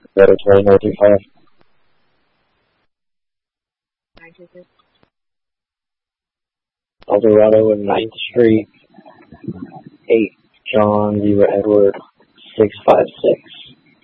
Better 2935. 926. Eldorado and 9th Street. 8 John, 0 Edward, 656.